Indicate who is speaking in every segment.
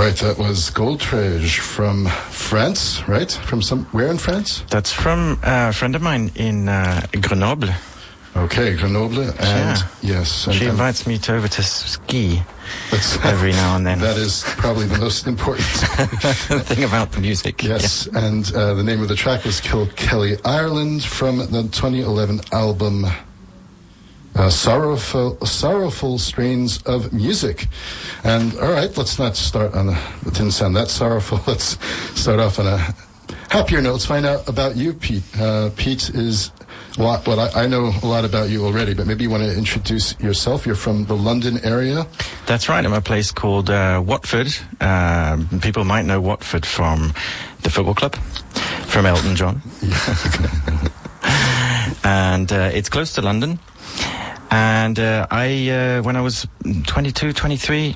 Speaker 1: Right, that was Goldtrege from France, right? Where in France?
Speaker 2: That's from a friend of mine in Grenoble.
Speaker 1: Okay, Grenoble, and yes.
Speaker 2: She invites me over to ski every now and then.
Speaker 1: That is probably the most important
Speaker 2: thing about the music.
Speaker 1: Yes, and the name of the track was Kilkelly Ireland from the 2011 album Sorrowful Strains of Music. And all right, let's not start on it didn't sound that sorrowful. Let's start off on a happier note. Let's find out about you, Pete. Pete is I know a lot about you already, but maybe you want to introduce yourself. You're from the London area.
Speaker 2: That's right. I'm a place called Watford. People might know Watford from the football club, from Elton John. And it's close to London. And when I was 22, 23,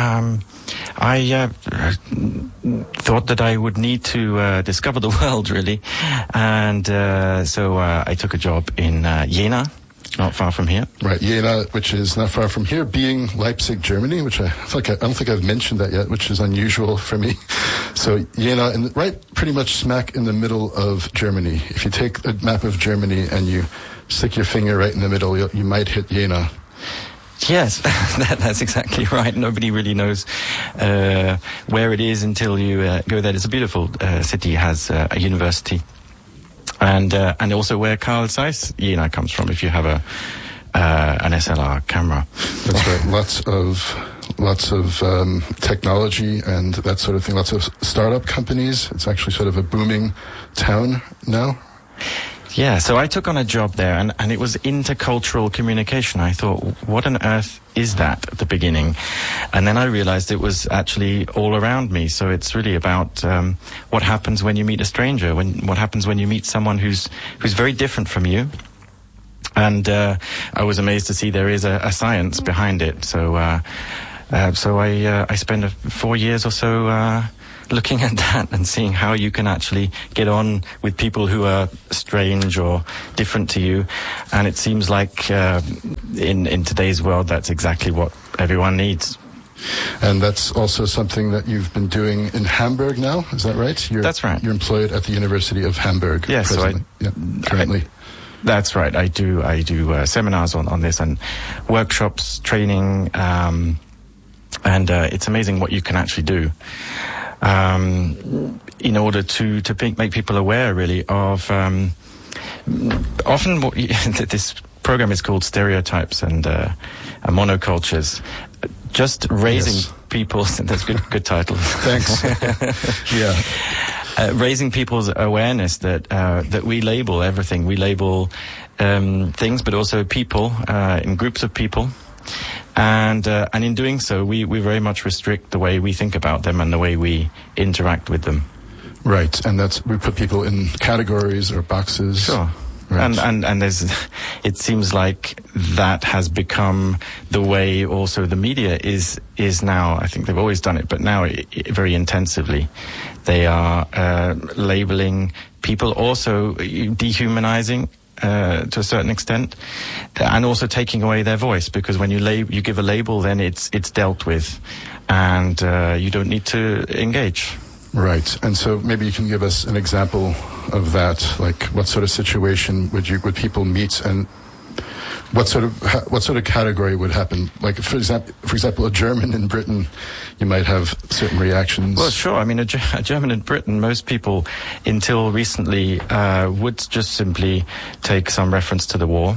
Speaker 2: I thought that I would need to discover the world, really. And so I took a job in Jena, not far from here.
Speaker 1: Right, Jena, which is not far from here, being Leipzig, Germany, which I don't think I've mentioned that yet, which is unusual for me. So Jena, right pretty much smack in the middle of Germany. If you take a map of Germany and you stick your finger right in the middle, you might hit Jena.
Speaker 2: Yes, that's exactly right. Nobody really knows where it is until you go there. It's a beautiful city. It has a university, and also where Carl Zeiss Jena comes from. If you have an SLR camera,
Speaker 1: that's right. Lots of technology and that sort of thing. Lots of startup companies. It's actually sort of a booming town now.
Speaker 2: Yeah, so I took on a job there, and it was intercultural communication. I thought, what on earth is that at the beginning? And then I realized it was actually all around me. So it's really about what happens when you meet a stranger, what happens when you meet someone who's very different from you. And I was amazed to see there is a science behind it. So I spent 4 years or so looking at that and seeing how you can actually get on with people who are strange or different to you. And it seems like in today's world, that's exactly what everyone needs.
Speaker 1: And that's also something that you've been doing in Hamburg now, is that right?
Speaker 2: That's right.
Speaker 1: You're employed at the University of Hamburg.
Speaker 2: Yes,
Speaker 1: currently.
Speaker 2: That's right. I do seminars on this and workshops, training, and it's amazing what you can actually do. In order to make people aware, really, of often this program is called Stereotypes and Monocultures. Just raising people. That's good title.
Speaker 1: Thanks. Yeah.
Speaker 2: Raising people's awareness that we label everything. We label things, but also people in groups of people. And in doing so, we very much restrict the way we think about them and the way we interact with them.
Speaker 1: Right, and we put people in categories or boxes.
Speaker 2: Sure.
Speaker 1: Right.
Speaker 2: And it seems like that has become the way also the media is now. I think they've always done it, but now very intensively. They are labeling people, also dehumanizing to a certain extent, and also taking away their voice, because when you give a label, then it's dealt with, and you don't need to engage.
Speaker 1: Right, and so maybe you can give us an example of that. Like, what sort of situation would people meet, and what sort of category would happen? Like, for example, a German in Britain, you might have certain reactions.
Speaker 2: Well, sure. I mean, a German in Britain, most people until recently would just simply take some reference to the war.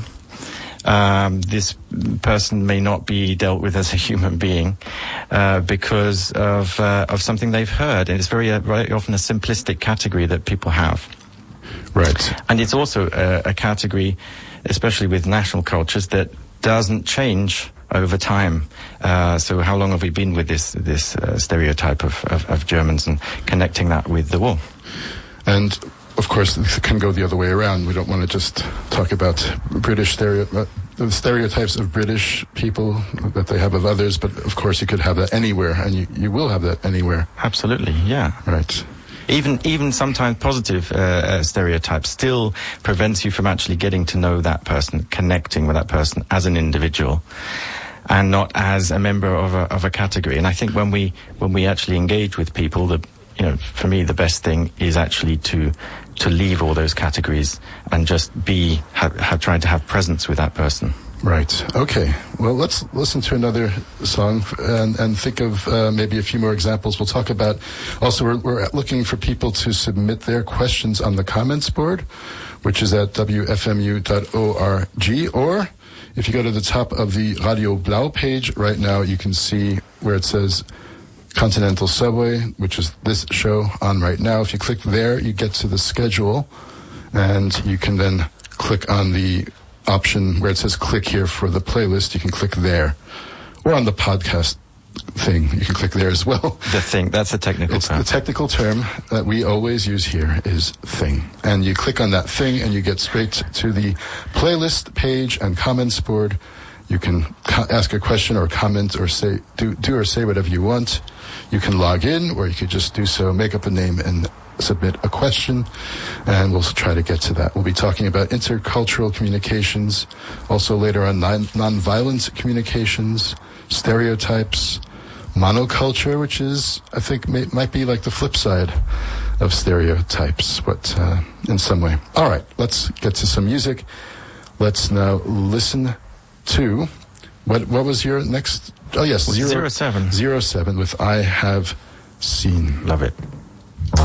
Speaker 2: This person may not be dealt with as a human being because of something they've heard, and it's very often a simplistic category that people have.
Speaker 1: Right. And
Speaker 2: it's also a category, especially with national cultures, that doesn't change over time. So how long have we been with this stereotype of Germans and connecting that with the war?
Speaker 1: And of course, it can go the other way around. We don't want to just talk about the stereotypes of British people that they have of others, but of course you could have that anywhere, and you will have that anywhere.
Speaker 2: Absolutely, yeah.
Speaker 1: Right.
Speaker 2: Even sometimes positive stereotypes still prevents you from actually getting to know that person, connecting with that person as an individual. and not as a member of a category. And I think when we actually engage with people, for me, the best thing is actually to leave all those categories and just trying to have presence with that person.
Speaker 1: Right. Okay. Well, let's listen to another song and think of maybe a few more examples. We'll talk about also we're looking for people to submit their questions on the comments board, which is at wfmu.org. Or if you go to the top of the Radio Blau page right now, you can see where it says Continental Subway, which is this show on right now. If you click there, you get to the schedule, and you can then click on the option where it says click here for the playlist. You can click there, or on the podcast thing, you can click there as well.
Speaker 2: The thing, that's a technical term.
Speaker 1: The technical term that we always use here is thing. And you click on that thing and you get straight to the playlist page and comments board. You can ask a question or comment or say do or say whatever you want. You can log in, or you could just do so, make up a name and submit a question, and we'll try to get to that. We'll be talking about intercultural communications, also later on nonviolent communications, stereotypes, monoculture, which is, I think, might be like the flip side of stereotypes, but in some way. All right, let's get to some music. Let's now listen to, what was your next? Oh, yes,
Speaker 2: 07.
Speaker 1: 07 with I Have Seen.
Speaker 2: Love it.